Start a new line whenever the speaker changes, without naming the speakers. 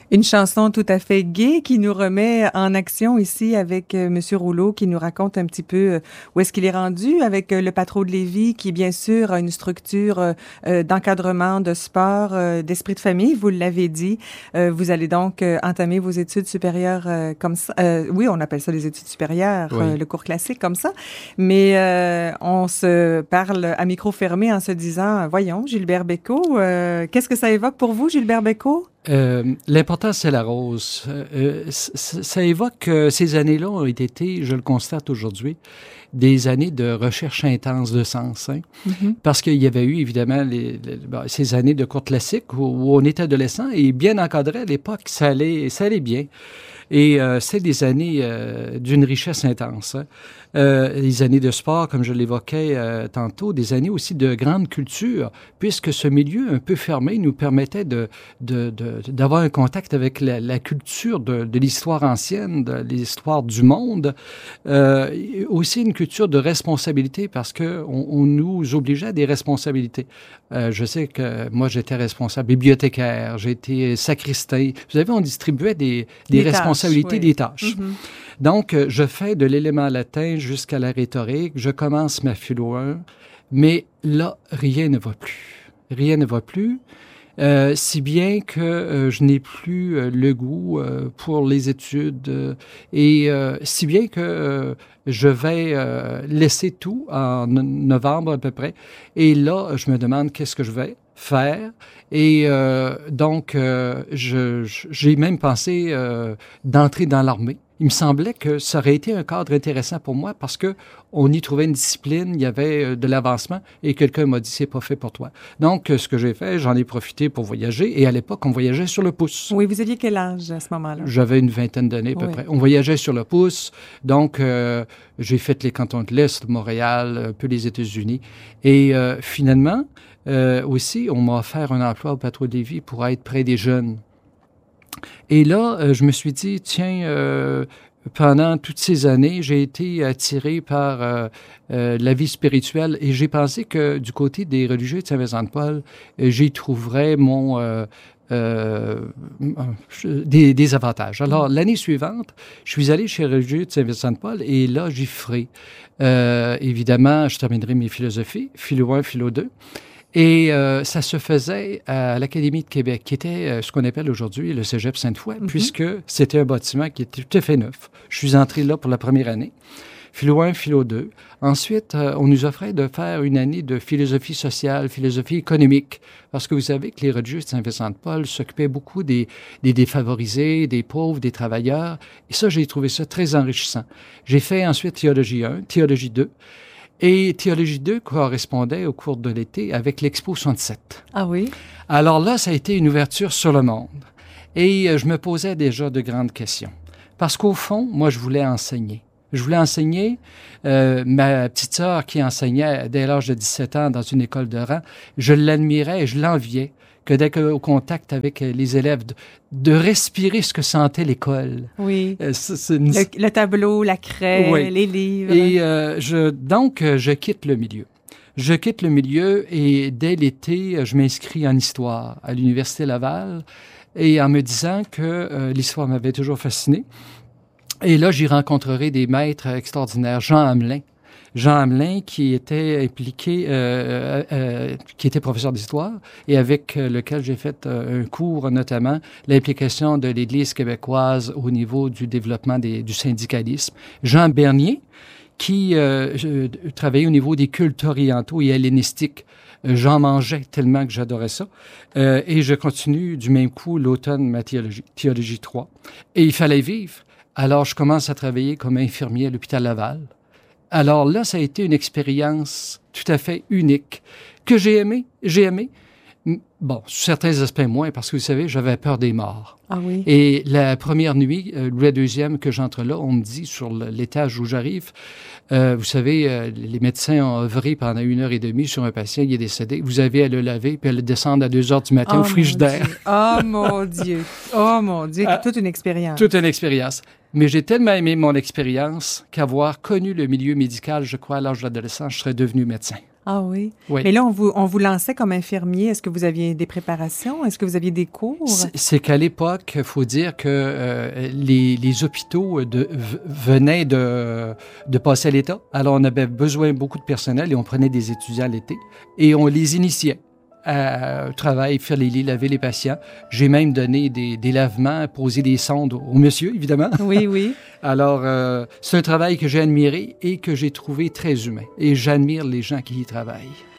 Une chanson tout à fait gaie qui nous remet en action ici avec Monsieur Rouleau qui nous raconte un petit peu où est-ce qu'il est rendu avec le Patro de Lévis qui, bien sûr, a une structure d'encadrement, de sport, d'esprit de famille, vous l'avez dit. Vous allez donc entamer vos études supérieures comme ça. Oui, on appelle ça les études supérieures,
Oui.
le cours classique comme ça. Mais on se parle à micro fermé en se disant, voyons, Gilbert Bécaud, qu'est-ce que ça évoque pour vous, Gilbert Bécaud?
L'important, c'est la rose. Ça évoque ces années-là ont été, je le constate aujourd'hui, des années de recherche intense de sens. Hein?
Mm-hmm.
Parce qu'il y avait eu, évidemment, ces années de cours classiques où on était adolescent et bien encadré à l'époque, ça allait bien. Et c'est des années d'une richesse intense. Hein? Les années de sport, comme je l'évoquais tantôt, des années aussi de grande culture, puisque ce milieu un peu fermé nous permettait d'avoir un contact avec la culture de l'histoire ancienne, de l'histoire du monde. Aussi une culture de responsabilité, parce que on nous obligeait à des responsabilités. Je sais que moi, j'étais responsable bibliothécaire, j'ai été sacristain. Vous savez, on distribuait des responsabilités,
oui.
des tâches.
Mm-hmm.
Donc, je fais de l'élément latin jusqu'à la rhétorique, je commence ma philo 1, mais là, rien ne va plus. Rien ne va plus, si bien que je n'ai plus le goût pour les études et si bien que je vais laisser tout en novembre à peu près. Et là, je me demande qu'est-ce que je vais faire. Et donc, j'ai même pensé d'entrer dans l'armée. Il me semblait que ça aurait été un cadre intéressant pour moi parce que on y trouvait une discipline, il y avait de l'avancement et quelqu'un m'a dit c'est pas fait pour toi. Donc, ce que j'ai fait, j'en ai profité pour voyager et à l'époque, on voyageait sur le pouce.
Oui, vous aviez quel âge à ce moment-là?
J'avais une vingtaine d'années à peu près. On voyageait sur le pouce, donc j'ai fait les cantons de l'Est, Montréal, un peu les États-Unis et finalement, aussi, on m'a offert un emploi au Patro de Lévis pour être près des jeunes. Et là, je me suis dit, tiens, pendant toutes ces années, j'ai été attiré par la vie spirituelle et j'ai pensé que du côté des religieux de Saint-Vincent-de-Paul, j'y trouverais des avantages. Alors, l'année suivante, je suis allé chez les religieux de Saint-Vincent-de-Paul et là, j'y ferai. Évidemment, je terminerai mes philosophies, philo 1, philo 2. Et ça se faisait à l'Académie de Québec, qui était ce qu'on appelle aujourd'hui le Cégep Sainte-Foy, puisque c'était un bâtiment qui était tout à fait neuf. Je suis entré là pour la première année, philo 1, philo 2. Ensuite, on nous offrait de faire une année de philosophie sociale, philosophie économique, parce que vous savez que les religieux de Saint-Vincent-de-Paul s'occupaient beaucoup des défavorisés, des pauvres, des travailleurs. Et ça, j'ai trouvé ça très enrichissant. J'ai fait ensuite théologie 1, théologie 2. Et Théologie 2 correspondait au cours de l'été avec l'Expo 67.
Ah oui?
Alors là, ça a été une ouverture sur le monde. Et je me posais déjà de grandes questions. Parce qu'au fond, moi, je voulais enseigner. Je voulais enseigner. Ma petite sœur qui enseignait dès l'âge de 17 ans dans une école de rang, je l'admirais et je l'enviais que dès qu'au contact avec les élèves, de respirer ce que sentait l'école.
Oui. Le tableau, la craie,
oui.
Les livres.
Et donc, je quitte le milieu. Je quitte le milieu et dès l'été, je m'inscris en histoire à l'Université Laval et en me disant que l'histoire m'avait toujours fasciné. Et là, j'y rencontrerai des maîtres extraordinaires. Jean Hamelin, qui était impliqué, qui était professeur d'histoire et avec lequel j'ai fait un cours, notamment l'implication de l'Église québécoise au niveau du développement du syndicalisme. Jean Bernier, qui travaillait au niveau des cultes orientaux et hellénistiques. J'en mangeais tellement que j'adorais ça. Et je continue du même coup l'automne ma théologie 3. Et il fallait vivre. Alors, je commence à travailler comme infirmier à l'hôpital Laval. Alors là, ça a été une expérience tout à fait unique que j'ai aimée. J'ai aimé. Bon, sur certains aspects moins, parce que vous savez, j'avais peur des morts.
Ah oui.
Et la première nuit, ou la deuxième que j'entre là, on me dit sur l'étage où j'arrive, vous savez, les médecins ont œuvré pendant 1h30 sur un patient, il est décédé. Vous avez à le laver, puis à le descendre à 2h du matin au frigidaire.
Oh mon Dieu! Oh mon Dieu! Toute une expérience.
Toute une expérience. Mais j'ai tellement aimé mon expérience qu'avoir connu le milieu médical, je crois, à l'âge de l'adolescence, je serais devenu médecin.
Ah oui.
Oui.
Mais là, on vous lançait comme infirmier. Est-ce que vous aviez des préparations? Est-ce que vous aviez des cours?
C'est qu'à l'époque, il faut dire que les hôpitaux venaient de passer à l'État. Alors, on avait besoin beaucoup de personnel et on prenait des étudiants l'été et on les initiait à travailler, faire les lits, laver les patients. J'ai même donné des lavements, posé des sondes au monsieur, évidemment.
Oui, oui.
Alors, c'est un travail que j'ai admiré et que j'ai trouvé très humain. Et j'admire les gens qui y travaillent.